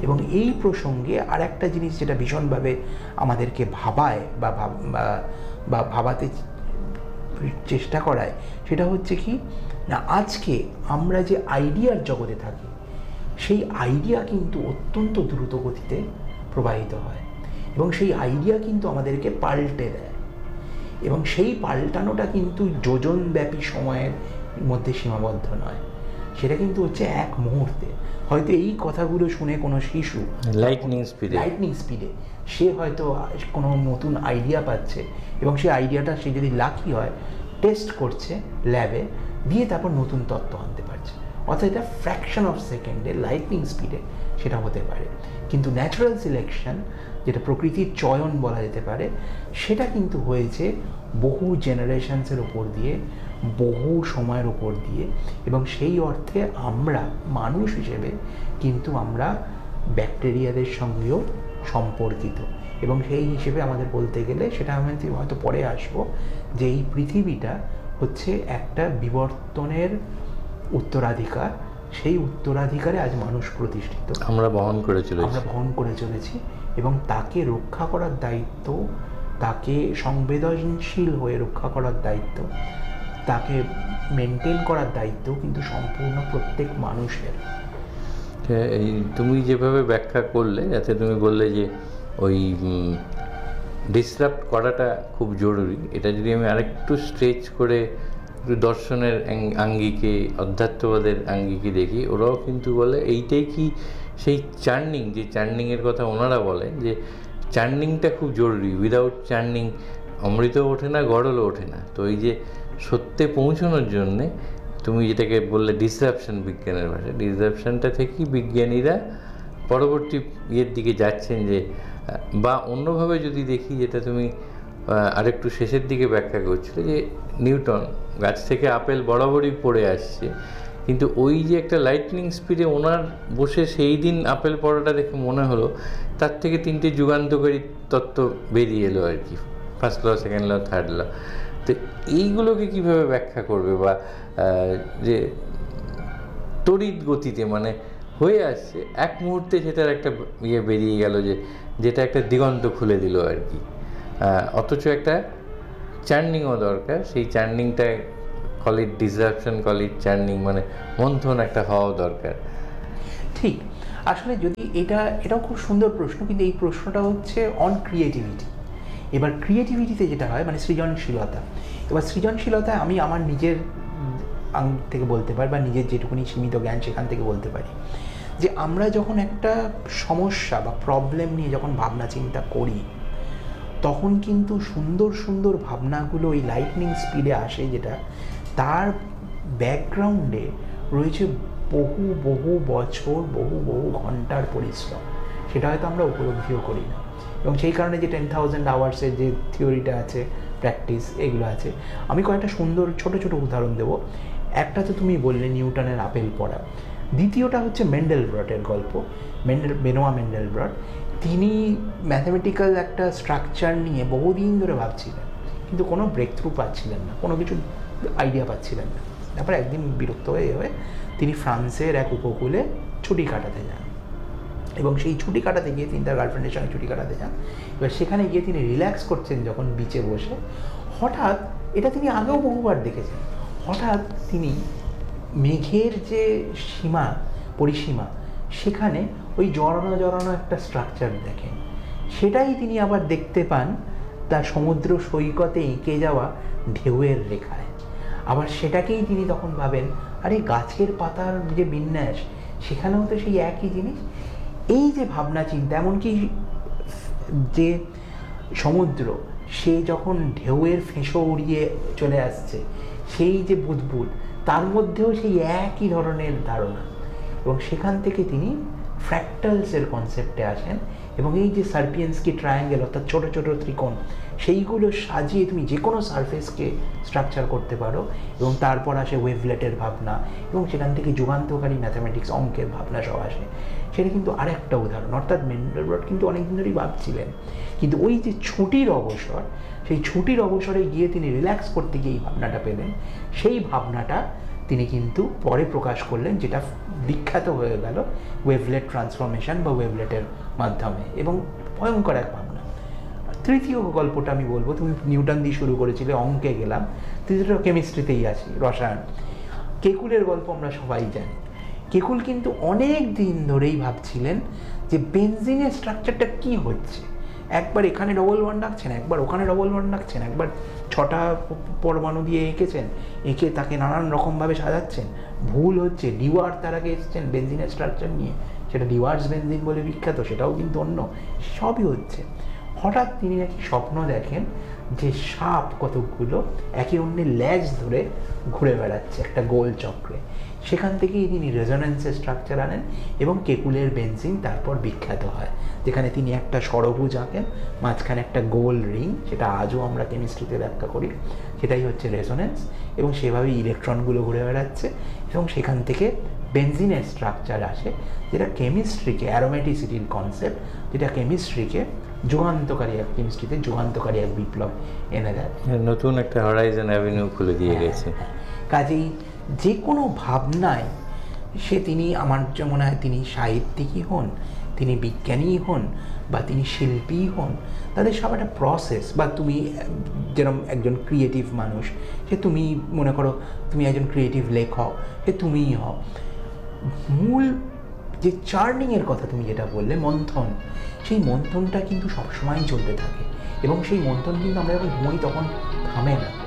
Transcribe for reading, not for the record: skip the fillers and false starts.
এবং এই প্রসঙ্গে আর একটা জিনিস যেটা ভীষণভাবে আমাদেরকে ভাবায় বা ভাবাতে চেষ্টা করায়, সেটা হচ্ছে কি না, আজকে আমরা যে আইডিয়ার জগতে থাকি সেই আইডিয়া কিন্তু অত্যন্ত দ্রুত গতিতে প্রবাহিত হয় এবং সেই আইডিয়া কিন্তু আমাদেরকে পাল্টে দেয় এবং সেই পাল্টানোটা কিন্তু যোজনব্যাপী সময়ের মধ্যে সীমাবদ্ধ নয়, সেটা কিন্তু হচ্ছে এক মুহূর্তে। হয়তো এই কথাগুলো শুনে কোনো শিশু লাইটনিং স্পিডে সে হয়তো কোনো নতুন আইডিয়া পাচ্ছে এবং সেই আইডিয়াটা সে যদি লাকি হয় টেস্ট করছে ল্যাবে, দিয়ে তারপর নতুন তত্ত্ব আনতে পারছে। অর্থাৎ এটা ফ্র্যাকশন অফ সেকেন্ডে লাইটনিং স্পিডে সেটা হতে পারে। কিন্তু ন্যাচারাল সিলেকশন, যেটা প্রকৃতির চয়ন বলা যেতে পারে, সেটা কিন্তু হয়েছে বহু জেনারেশনসের ওপর দিয়ে, বহু সময়ের ওপর দিয়ে, এবং সেই অর্থে আমরা মানুষ হিসেবে কিন্তু আমরা ব্যাকটেরিয়াদের সঙ্গেও সম্পর্কিত। এবং সেই হিসেবে আমাদের বলতে গেলে, সেটা আমি হয়তো পরে আসবো, যে এই পৃথিবীটা হচ্ছে একটা বিবর্তনের উত্তরাধিকার। সেই উত্তরাধিকারে আজ মানুষ প্রতিষ্ঠিত, আমরা বহন করে চলেছি এবং তাকে রক্ষা করার দায়িত্ব, তাকে সংবেদনশীল হয়ে রক্ষা করার দায়িত্ব, তাকে মেনটেন করার দায়িত্ব কিন্তু সম্পূর্ণ প্রত্যেক মানুষের। এই তুমি যেভাবে ব্যাখ্যা করলে, যাতে তুমি বললে যে ওই ডিসরাপ্ট করাটা খুব জরুরি, এটা যদি আমি আরেকটু স্ট্রেচ করে একটু দর্শনের আঙ্গিকে, অধ্যাত্মবাদের আঙ্গিকে দেখি, ওরাও কিন্তু বলে এইটাই কি সেই চার্নিং, যে চার্নিংয়ের কথা ওনারা বলেন যে চার্নিংটা খুব জরুরি, উইদাউট চার্নিং অমৃতও ওঠে না, গড়লও ওঠে না। তো এই যে সত্যে পৌঁছানোর জন্যে তুমি যেটাকে বললে ডিসরাপশন, বিজ্ঞানের ভাষায় ডিসরাপশনটা থেকেই বিজ্ঞানীরা পরবর্তী ইয়ের দিকে যাচ্ছেন। যে বা অন্যভাবে যদি দেখি, যেটা তুমি আরেকটু শেষের দিকে ব্যাখ্যা করছিলে, যে নিউটন গাছ থেকে আপেল বরাবরই পড়ে আসছে, কিন্তু ওই যে একটা লাইটনিং স্পিডে ওনার বসে সেই দিন আপেল পড়াটা দেখে মনে হলো তার থেকে 3টে যুগান্তকারী তত্ত্ব বেরিয়ে এলো আর কি, ফার্স্ট ল, সেকেন্ড ল, থার্ড ল। তো এইগুলোকে কীভাবে ব্যাখ্যা করবে? বা যে তড়িৎ গতিতে মানে হয়ে আসছে, এক মুহূর্তে সেটার একটা ইয়ে বেরিয়ে গেল, যেটা একটা দিগন্ত খুলে দিল আর কি। অথচ একটা চার্নিংও দরকার, সেই চার্নিংটা call it disruption, call it churning, মানে মন্থন একটা হওয়া দরকার। ঠিক, আসলে যদি এটাও খুব সুন্দর প্রশ্ন, কিন্তু এই প্রশ্নটা হচ্ছে অন ক্রিয়েটিভিটি। এবার ক্রিয়েটিভিটিতে যেটা হয় মানে সৃজনশীলতা। এবার সৃজনশীলতায় আমি আমার নিজের থেকে বলতে পারি, বা নিজের যেটুকুনি সীমিত জ্ঞান সেখান থেকে বলতে পারি, যে আমরা যখন একটা সমস্যা বা প্রবলেম নিয়ে যখন ভাবনা চিন্তা করি, তখন কিন্তু সুন্দর সুন্দর ভাবনাগুলো ওই লাইটনিং স্পিডে আসে, যেটা তার ব্যাকগ্রাউন্ডে রয়েছে বহু বহু বছর, বহু বহু ঘন্টার পরিশ্রম। সেটা হয়তো আমরা উপলব্ধিও করি না। এবং সেই কারণে যে 10,000 আওয়ার্সের যে থিওরিটা আছে, প্র্যাকটিস, এগুলো আছে। আমি কয়েকটা সুন্দর ছোট ছোট উদাহরণ দেবো। একটা তো তুমি বললে নিউটনের আপেল পড়া, দ্বিতীয়টা হচ্ছে মেন্ডেলব্রটের গল্প। বেনোয়া মেন্ডেলব্রট, তিনি ম্যাথামেটিক্যাল একটা স্ট্রাকচার নিয়ে বহুদিন ধরে ভাবছিলেন, কিন্তু কোনো ব্রেক থ্রু পাচ্ছিলেন না, কোনো কিছু আইডিয়া পাচ্ছিলেন না। তারপর একদিন বিরক্ত হয়ে তিনি ফ্রান্সের এক উপকূলে ছুটি কাটাতে যান, এবং সেই ছুটি কাটাতে গিয়ে তিনি তার গার্লফ্রেন্ডের সঙ্গে ছুটি কাটাতে যান। এবার সেখানে গিয়ে তিনি রিল্যাক্স করছেন যখন বিচে বসে, হঠাৎ, এটা তিনি আগেও বহুবার দেখেছেন, হঠাৎ তিনি মেঘের যে পরিসীমা, সেখানে ওই জড়ানো একটা স্ট্রাকচার দেখেন। সেটাই তিনি আবার দেখতে পান তার সমুদ্র সৈকতে এঁকে যাওয়া ঢেউয়ের রেখায়। আবার সেটাকেই তিনি তখন ভাবেন, আরে গাছের পাতার যে বিন্যাস, সেখানেও তো সেই একই জিনিস। এই যে ভাবনা চিন্তা, এমনকি যে সমুদ্র, সে যখন ঢেউয়ের ফেঁসো উড়িয়ে চলে আসছে, সেই যে বুদবুদ, তার মধ্যেও সেই একই ধরনের ধারণা। এবং সেখান থেকে তিনি ফ্র্যাক্টালসের কনসেপ্টে আসেন, এবং এই যে সার্পিয়েন্সকি ট্রায়াঙ্গেল, অর্থাৎ ছোটো ছোটো ত্রিকোণ, সেইগুলো সাজিয়ে তুমি যে কোনো সারফেসকে স্ট্রাকচার করতে পারো। এবং তারপর আসে ওয়েভলেটের ভাবনা, এবং সেখান থেকে যুগান্তকারী ম্যাথামেটিক্স, অঙ্কের ভাবনা সব আসে। সেটা কিন্তু আরেকটা উদাহরণ। অর্থাৎ মেন্ডেলব্রট কিন্তু অনেকদিন ধরেই ভাবছিলেন, কিন্তু ওই যে ছুটির অবসর, সেই ছুটির অবসরে গিয়ে তিনি রিল্যাক্স করতে গিয়ে এই ভাবনাটা পেলেন। সেই ভাবনাটা তিনি কিন্তু পরে প্রকাশ করলেন, যেটা বিখ্যাত হয়ে গেল ওয়েভলেট ট্রান্সফরমেশন বা ওয়েভলেটের মাধ্যমে, এবং ভয়ঙ্কর এক ভাবনা। তৃতীয় গল্পটা আমি বলবো, তুমি নিউটন দিয়ে শুরু করেছিলে, অঙ্কে গেলাম, তৃতীয়টা কেমিস্ট্রিতেই আছি, রসায়ন। কেকুলের গল্প আমরা সবাই জানি। কেকুল কিন্তু অনেক দিন ধরেই ভাবছিলেন যে বেনজিনের স্ট্রাকচারটা কি হচ্ছে। একবার এখানে ডবল বন্ড রাখছেন, একবার ওখানে ডবল বন্ড রাখছেন, একবার 6টা পরমাণু দিয়ে এঁকেছেন, এঁকে তাকে নানান রকমভাবে সাজাচ্ছেন, ভুল হচ্ছে। ডিওয়ার্স তার আগে এসেছেন বেনজিনের স্ট্রাকচার নিয়ে, সেটা ডিওয়ার্স বেনজিন বলে বিখ্যাত, সেটাও কিন্তু অন্য, সবই হচ্ছে। হঠাৎ তিনি নাকি স্বপ্ন দেখেন যে সাপ কতকগুলো একে অন্যের ল্যাজ ধরে ঘুরে বেড়াচ্ছে একটা গোল চক্রে। সেখান থেকেই তিনি রেজোনেন্সের স্ট্রাকচার আনেন এবং কেকুলের বেনজিন তারপর বিখ্যাত হয়, যেখানে তিনি একটা ষড়ভুজ আঁকেন, মাঝখানে একটা গোল রিং, সেটা আজও আমরা কেমিস্ট্রিতে ব্যাখ্যা করি, সেটাই হচ্ছে রেজোনেন্স, এবং সেভাবেই ইলেকট্রনগুলো ঘুরে বেড়াচ্ছে, এবং সেখান থেকে বেনজিনের স্ট্রাকচার আসে, যেটা কেমিস্ট্রিকে, অ্যারোমেটিসিটির কনসেপ্ট, যেটা কেমিস্ট্রিকে যুগান্তকারী এক, কেমিস্ট্রিতে যুগান্তকারী এক বিপ্লব এনে দেয়, নতুন একটা হরাইজন অ্যাভিনিউ খুলে দিয়ে গেছে। কাজেই যে কোনো ভাবনায় তিনি, আমার মনে হয় তিনি সাহিত্যিকই হন, তিনি বিজ্ঞানীই হন, বা তিনি শিল্পীই হন, তাদের সব একটা প্রসেস। বা তুমি যেরকম একজন ক্রিয়েটিভ মানুষ, সে তুমি মনে করো তুমি একজন ক্রিয়েটিভ লেখক, সে তুমিই হও, মূল যে চার্নিংয়ের কথা তুমি যেটা বললে, মন্থন, সেই মন্থনটা কিন্তু সবসময়ই চলতে থাকে, এবং সেই মন্থন কিন্তু আমরা যখন ঘুমোই তখন থামে না।